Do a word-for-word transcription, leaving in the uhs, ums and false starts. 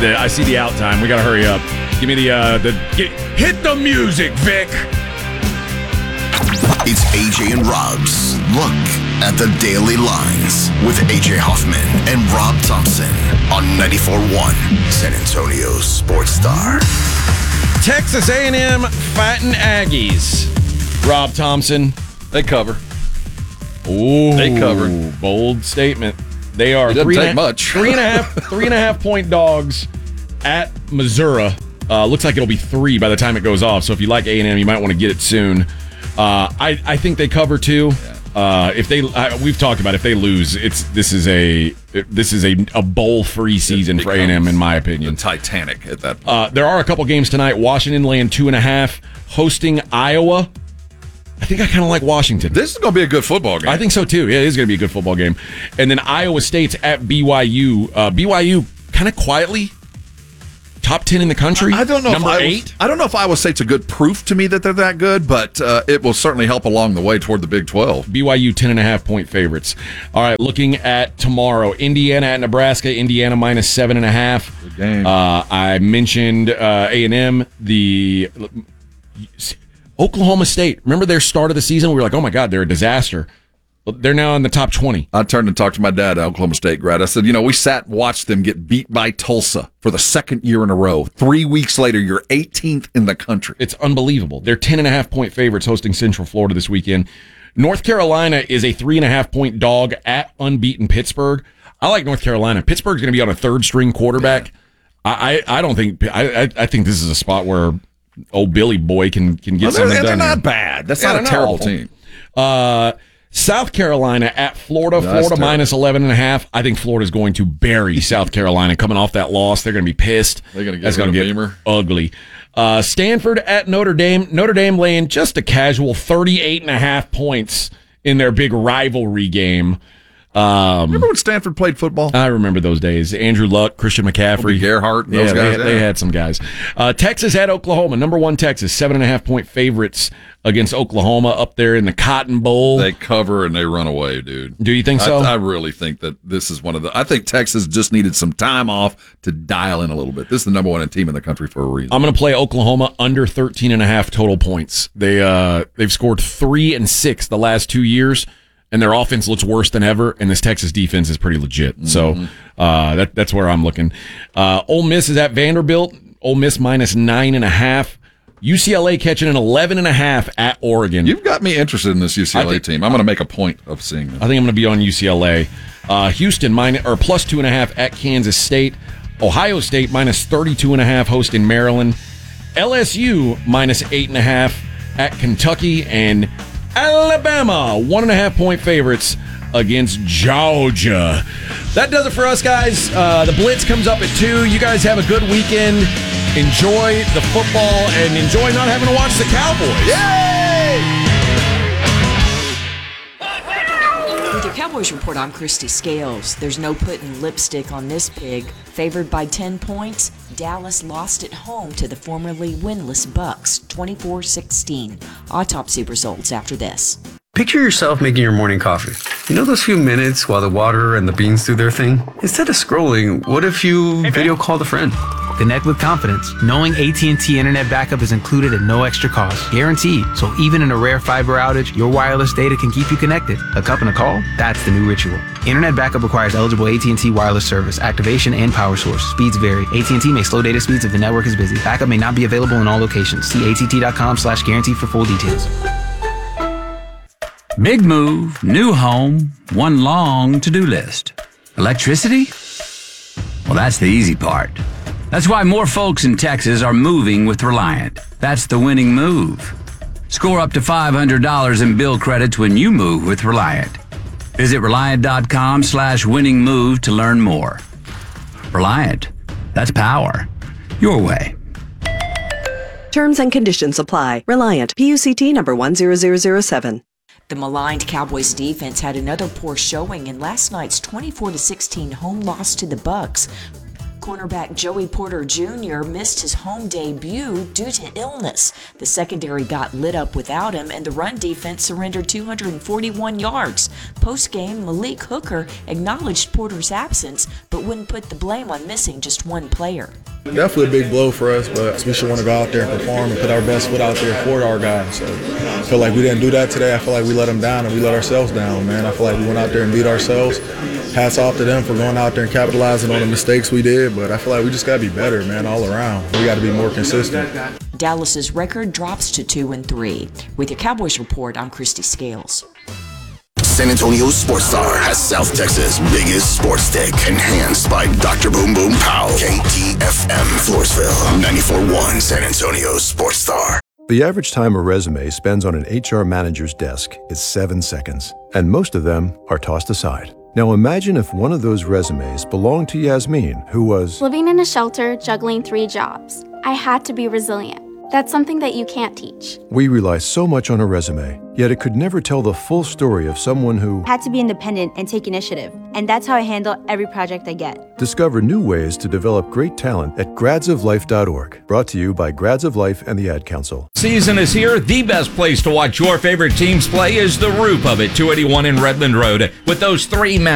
the I see the out time. We gotta hurry up. Give me the uh, the get, hit the music, Vic. It's A J and Rob's Look at the Daily Lines with A J Hoffman and Rob Thompson on ninety-four point one San Antonio's Sports Star. Texas A and M fighting Aggies. Rob Thompson. They cover. Ooh, they cover. Bold statement. They are it doesn't three, take and a, much. three and a half, three and a half point dogs at Missouri. Uh, looks like it'll be three by the time it goes off. So if you like A and M, you might want to get it soon. Uh, I, I think they cover too. Yeah. Uh, if they, uh, we've talked about if they lose, it's this is a this is a, a bowl free season for A and M in my opinion. The Titanic at that point. Uh, there are a couple games tonight. Washington laying two and a half, hosting Iowa. I think I kind of like Washington. This is going to be a good football game. I think so too. Yeah, it is going to be a good football game. And then Iowa State's at B Y U. Uh, B Y U kind of quietly. Top ten in the country? I don't know. Number if Iowa, eight? I don't know if Iowa State's a good proof to me that they're that good, but uh, it will certainly help along the way toward the Big twelve. B Y U ten and a half point favorites. All right, looking at tomorrow, Indiana at Nebraska. Indiana minus seven and a half. Good game. Uh, I mentioned uh, A and M. The Oklahoma State. Remember their start of the season? We were like, oh my God, they're a disaster. They're now in the top twenty. I turned and talked to my dad, Oklahoma State grad. I said, you know, we sat and watched them get beat by Tulsa for the second year in a row. Three weeks later, you're eighteenth in the country. It's unbelievable. They're ten and a half point favorites hosting Central Florida this weekend. North Carolina is a three and a half point dog at unbeaten Pittsburgh. I like North Carolina. Pittsburgh's going to be on a third string quarterback. Yeah. I, I, I don't think, I, I think this is a spot where old Billy Boy can, can get well, something they're, done. They're not here. bad. That's yeah, not a terrible awful. team. Uh, South Carolina at Florida. No, Florida terrible. minus eleven and a half. I think Florida's going to bury South Carolina coming off that loss. They're going to be pissed. They're going to get That's going to get Beamer. ugly. Uh, Stanford at Notre Dame. Notre Dame laying just a casual thirty-eight and a half points in their big rivalry game. Um, Remember when Stanford played football? I remember those days. Andrew Luck, Christian McCaffrey. Gerhardt, and yeah, those they, guys. had, yeah. they had some guys. Uh, Texas at Oklahoma. Number one Texas. Seven and a half point favorites against Oklahoma up there in the Cotton Bowl. They cover and they run away, dude. Do you think so? I, I really think that this is one of the. I think Texas just needed some time off to dial in a little bit. This is the number one team in the country for a reason. I'm going to play Oklahoma under thirteen and a half total points. They uh they've scored three and six the last two years, and their offense looks worse than ever. And this Texas defense is pretty legit. Mm-hmm. So uh, that that's where I'm looking. Uh, Ole Miss is at Vanderbilt. Ole Miss minus nine and a half. U C L A catching an eleven and a half at Oregon. You've got me interested in this U C L A think, team. I'm going to make a point of seeing them. I think I'm going to be on U C L A. Uh, Houston minus or plus two and a half at Kansas State. Ohio State minus thirty-two and a half hosting Maryland. L S U minus eight and a half at Kentucky, and Alabama one and a half point favorites against Georgia. That does it for us, guys. Uh, the Blitz comes up at two. You guys have a good weekend. Enjoy the football and enjoy not having to watch the Cowboys. Yay! With your Cowboys Report, I'm Christy Scales. There's no putting lipstick on this pig. Favored by ten points, Dallas lost at home to the formerly winless Bucks, twenty-four sixteen. Autopsy results after this. Picture yourself making your morning coffee. You know those few minutes while the water and the beans do their thing? Instead of scrolling, what if you video called a friend? Connect with confidence, knowing A T and T Internet Backup is included at no extra cost. Guaranteed. So even in a rare fiber outage, your wireless data can keep you connected. A cup and a call? That's the new ritual. Internet Backup requires eligible A T and T wireless service, activation, and power source. Speeds vary. A T and T may slow data speeds if the network is busy. Backup may not be available in all locations. See A T T dot com slash guarantee for full details. Big move, new home, one long to-do list. Electricity? Well, that's the easy part. That's why more folks in Texas are moving with Reliant. That's the winning move. Score up to five hundred dollars in bill credits when you move with Reliant. Visit Reliant.com slash winning move to learn more. Reliant. That's power. Your way. Terms and conditions apply. Reliant. P U C T number one zero zero zero seven. The maligned Cowboys defense had another poor showing in last night's twenty-four to sixteen home loss to the Bucks. Cornerback Joey Porter Junior missed his home debut due to illness. The secondary got lit up without him, and the run defense surrendered two hundred forty-one yards. Post-game, Malik Hooker acknowledged Porter's absence, but wouldn't put the blame on missing just one player. Definitely a big blow for us, but we should want to go out there and perform and put our best foot out there for our guys. So I feel like we didn't do that today. I feel like we let them down and we let ourselves down, man. I feel like we went out there and beat ourselves. Hats off to them for going out there and capitalizing on the mistakes we did, but I feel like we just got to be better, man, all around. We got to be more consistent. Dallas's record drops to two and three. With your Cowboys report, I'm Christy Scales. San Antonio Sports Star has South Texas' biggest sports stick, enhanced by Doctor Boom Boom Pow. K T F M Floresville, ninety-four point one San Antonio Sports Star. The average time a resume spends on an H R manager's desk is seven seconds, and most of them are tossed aside. Now imagine if one of those resumes belonged to Yasmin, who was living in a shelter, juggling three jobs. I had to be resilient. That's something that you can't teach. We rely so much on a resume, yet it could never tell the full story of someone who had to be independent and take initiative. And that's how I handle every project I get. Discover new ways to develop great talent at grads of life dot org. Brought to you by Grads of Life and the Ad Council. Season is here. The best place to watch your favorite teams play is the Roof of it, two eighty-one in Redland Road. With those three